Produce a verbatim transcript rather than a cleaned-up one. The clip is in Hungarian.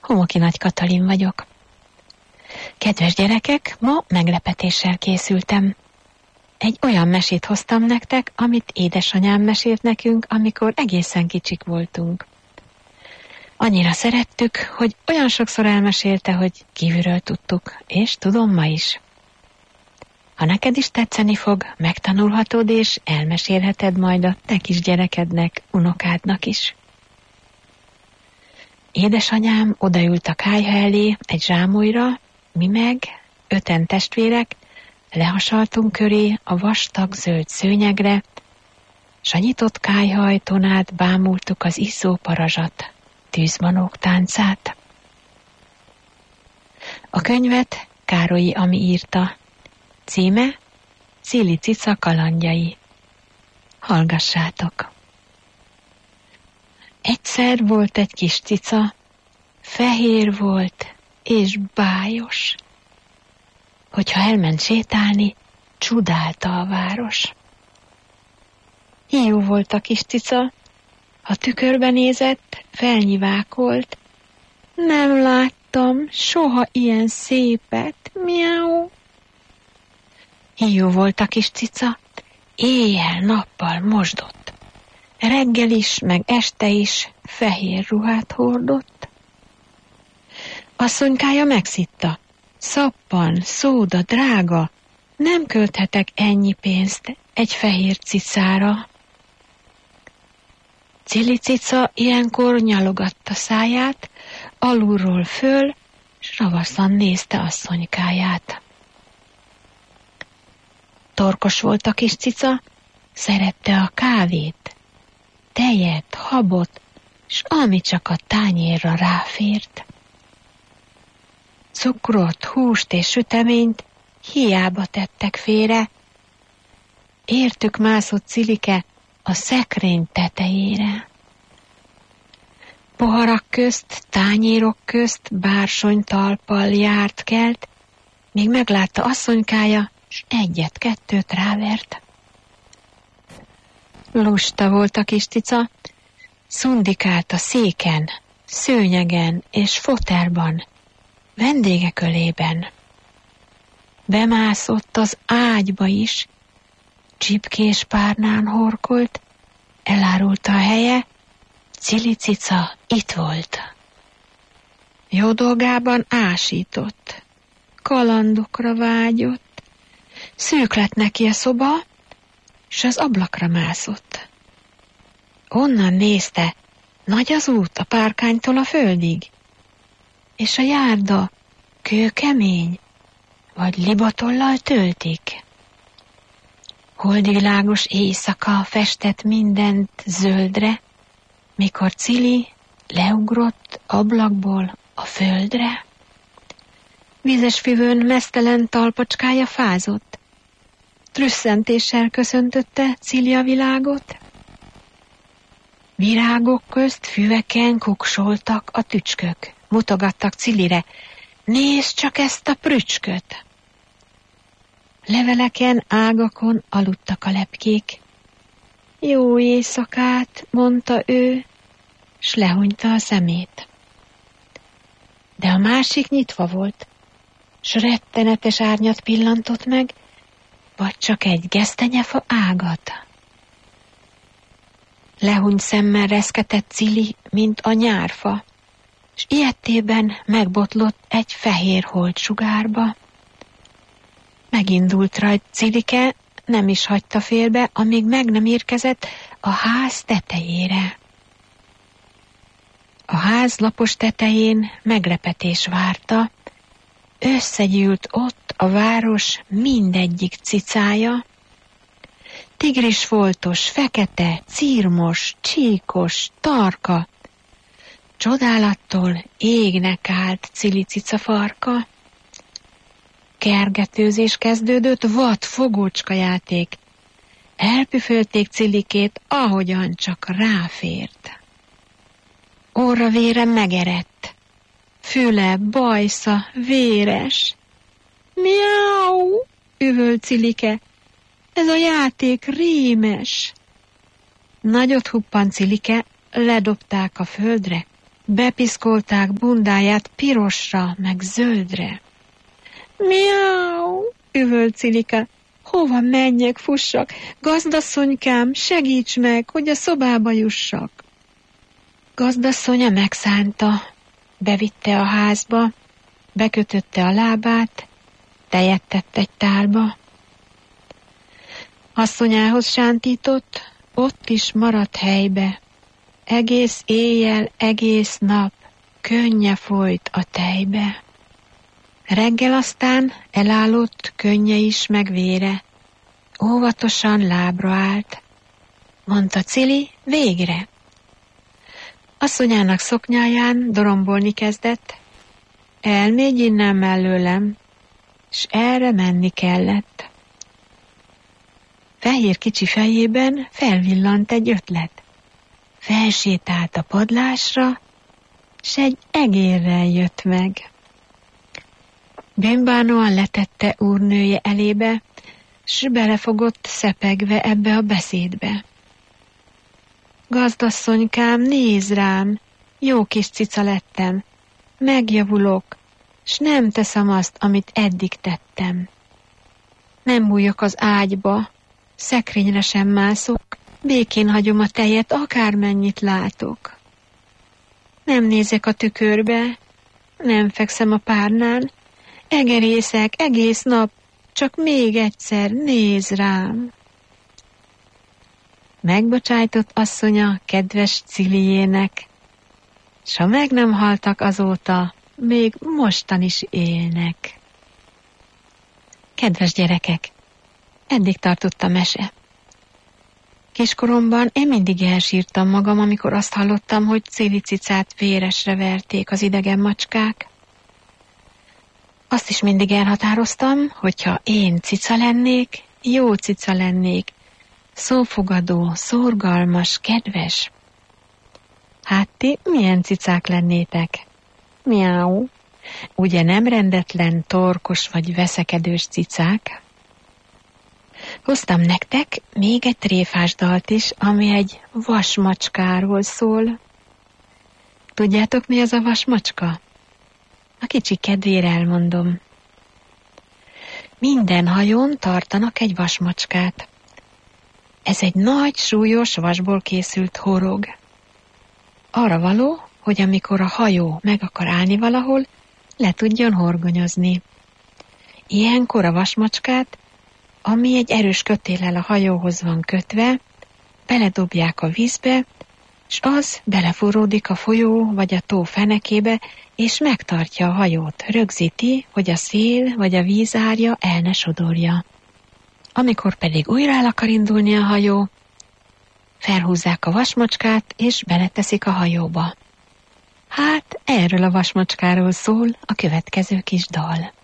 Homoki Nagy Katalin vagyok. Kedves gyerekek, ma meglepetéssel készültem. Egy olyan mesét hoztam nektek, amit édesanyám mesélt nekünk, amikor egészen kicsik voltunk. Annyira szerettük, hogy olyan sokszor elmesélte, hogy kívülről tudtuk, és tudom ma is. Ha neked is tetszeni fog, megtanulhatod, és elmesélheted majd a te kis gyerekednek, unokádnak is. Édesanyám odaült a kályha elé egy zsámolyra, mi meg, öten testvérek, lehasaltunk köré a vastag zöld szőnyegre, s a nyitott kályha ajtón át bámultuk az izzó parazsat, tűzmanók táncát. A könyvet Károlyi Ami írta, címe Cili cica kalandjai. Hallgassátok! Egyszer volt egy kis cica, fehér volt és bájos. Hogyha elment sétálni, csodálta a város. Hiú volt a kis cica, ha tükörbe nézett, felnyivákolt. Nem láttam soha ilyen szépet, miau. Hiú volt a kis cica, éjjel-nappal mosdott. Reggel is, meg este is fehér ruhát hordott. Asszonykája megszitta. Szappan, szóda, drága, nem költhetek ennyi pénzt egy fehér cicára. Cili cica ilyenkor nyalogatta száját, alulról föl, s ravaszan nézte asszonykáját. Torkos volt a kis cica, szerette a kávét, tejet, habot, s ami csak a tányérra ráfért. Cukrot, húst és süteményt hiába tettek félre, értük mászott Cilike a szekrény tetejére. Poharak közt, tányérok közt bársonytalppal járt kelt, míg meglátta asszonykája, s egyet-kettőt rávert. Lusta volt a kis cica, szundikált a széken, szőnyegen és fotelban, vendége kölében. Bemászott az ágyba is, csipkés párnán horkolt, elárulta a helye, Cili cica itt volt. Jó dolgában ásított, kalandokra vágyott, szűk lett neki a szoba, s az ablakra mászott. Onnan nézte, nagy az út a párkánytól a földig, és a járda kőkemény, vagy libatollal töltik. Holdvilágos éjszaka festett mindent zöldre, mikor Cili leugrott ablakból a földre. Vízes füvön meztelen talpacskája fázott, trüsszentéssel köszöntötte Cili a világot. Virágok közt füveken kuksoltak a tücskök, mutogattak Cilire, nézd csak ezt a prücsköt! Leveleken, ágakon aludtak a lepkék. Jó éjszakát, mondta ő, s lehunyta a szemét. De a másik nyitva volt, s rettenetes árnyat pillantott meg, vagy csak egy gesztenyefa ágat. Lehunyt szemmel reszketett Cili, mint a nyárfa, s ilyettében megbotlott egy fehér holtsugárba. Megindult rajt Cilike, nem is hagyta félbe, amíg meg nem érkezett a ház tetejére. A ház lapos tetején meglepetés várta, összegyűlt ott a város mindegyik cicája. Tigris foltos, fekete, círmos, csíkos, tarka. Csodálattól égnek állt Cili cica farka. Kergetőzés kezdődött, vad fogócska játék. Elpüfölték Cilikét, ahogyan csak ráfért. Orra vére megerett, füle, bajsza, véres. Miau, üvölt Cilike, ez a játék rémes. Nagyot huppant Cilike, ledobták a földre, Bepiszkolták bundáját pirosra, meg zöldre. Miau, üvölt Cilika. Hova menjek, fussak? Gazdasszonykám, segíts meg, hogy a szobába jussak. Gazdasszonya megszánta, bevitte a házba, bekötötte a lábát, tejet tett egy tálba. Asszonyához sántított, ott is maradt helybe. Egész éjjel, egész nap, könnye folyt a tejbe. Reggel aztán elállott, könnye is meg vére. Óvatosan lábra állt. Mondta Cili, végre. Asszonyának szoknyáján dorombolni kezdett. Elmégy innen mellőlem, s erre menni kellett. Fehér kicsi fejében felvillant egy ötlet. Felsétált a padlásra, s egy egérrel jött meg. Bűnbánóan letette úrnője elébe, s belefogott szepegve ebbe a beszédbe. Gazdasszonykám, nézd rám, jó kis cica lettem, megjavulok, s nem teszem azt, amit eddig tettem. Nem bújok az ágyba, szekrényre sem mászok, békén hagyom a tejet, akármennyit látok. Nem nézek a tükörbe, nem fekszem a párnán, egerészek egész nap, csak még egyszer nézz rám. Megbocsájtott asszonya kedves Ciliének, s ha meg nem haltak azóta, még mostan is élnek. Kedves gyerekek, eddig tartott a mese. Kiskoromban én mindig elsírtam magam, amikor azt hallottam, hogy Cili cicát véresre verték az idegen macskák. Azt is mindig elhatároztam, hogyha én cica lennék, jó cica lennék, szófogadó, szorgalmas, kedves. Hát ti milyen cicák lennétek? Miau. Ugye nem rendetlen, torkos vagy veszekedős cicák? Hoztam nektek még egy tréfás dalt is, ami egy vasmacskáról szól. Tudjátok, mi az a vasmacska? A kicsi kedvére elmondom. Minden hajón tartanak egy vasmacskát. Ez egy nagy, súlyos vasból készült horog. Arra való, hogy amikor a hajó meg akar állni valahol, le tudjon horgonyozni. Ilyenkor a vasmacskát, ami egy erős kötéllel a hajóhoz van kötve, beledobják a vízbe, s az belefúródik a folyó vagy a tó fenekébe, és megtartja a hajót, rögzíti, hogy a szél vagy a vízárja el ne sodorja. Amikor pedig újra el akar indulni a hajó, felhúzzák a vasmacskát, és beleteszik a hajóba. Hát erről a vasmacskáról szól a következő kis dal.